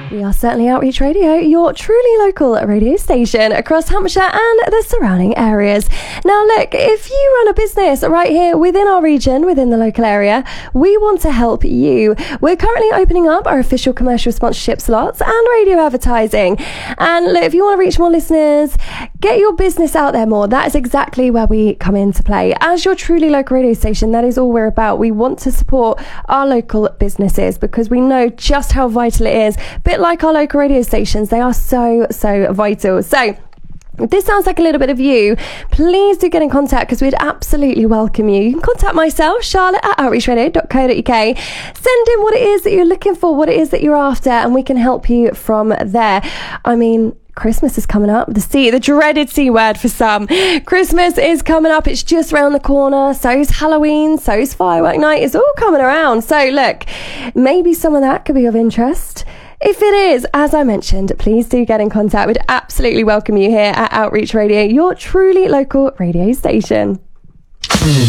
We are certainly Outreach Radio, your truly local radio station across Hampshire and the surrounding areas. Now look, if you run a business right here within our region, within the local area, we want to help you. We're currently opening up our official commercial sponsorship slots and radio advertising. And look, if you want to reach more listeners, get your business out there more, that is exactly where we come into play. As your truly local radio station, that is all we're about. We want to support our local businesses because we know just how vital it is. A bit like our local radio stations, they are so vital. So if this sounds like a little bit of you, please do get in contact because we'd absolutely welcome you. You can contact myself, Charlotte at outreachradio.co.uk. Send in what it is that you're looking for, what it is that you're after, and we can help you from there. I mean, Christmas is coming up. The dreaded C word for some. Christmas is coming up. It's just around the corner. So's Halloween. So's firework night. It's all coming around. So look, maybe some of that could be of interest. If it is, as I mentioned, please do get in contact. We'd absolutely welcome you here at Outreach Radio, your truly local radio station.